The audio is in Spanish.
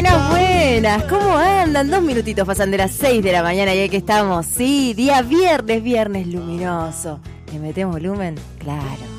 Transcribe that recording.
Buenas, buenas. ¿Cómo andan? 2 minutitos pasan de las 6 de la mañana y aquí estamos. Sí, día viernes luminoso. ¿Le metemos volumen? Claro.